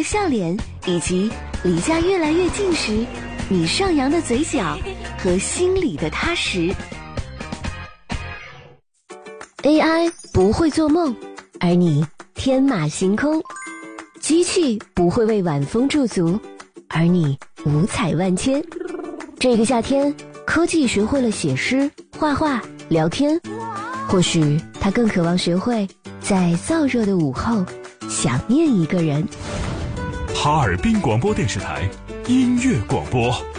的笑脸，以及离家越来越近时你上扬的嘴角和心里的踏实。AI 不会做梦，而你天马行空；机器不会为晚风驻足，而你五彩万千。这个夏天，科技学会了写诗、画画、聊天，或许它更渴望学会在燥热的午后想念一个人。 哈尔滨广播电视台音乐广播。